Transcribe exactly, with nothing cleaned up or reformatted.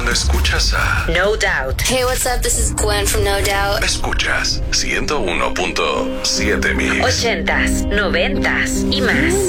Cuando escuchas a No Doubt. Hey, what's up? This is Gwen from No Doubt. Escuchas ciento uno punto siete Mix. Ochentas, noventas y más.